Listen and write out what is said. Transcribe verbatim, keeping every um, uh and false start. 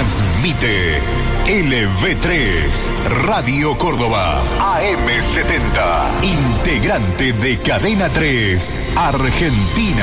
Transmite L V tres, Radio Córdoba, A M setenta, integrante de Cadena tres, Argentina.